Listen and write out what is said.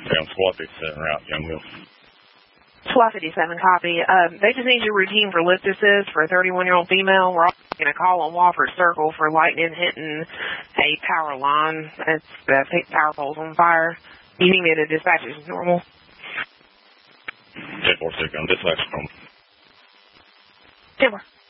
Down SWAT 57 route, Youngville. SWAT 57 copy. They just need your routine for lift assist for a 31-year-old female. We're also going to call on Wofford Circle for lightning hitting a power line. It's the power pole's on fire. You need me to dispatch it as normal? 10-4-6 on dispatch from. 10-4.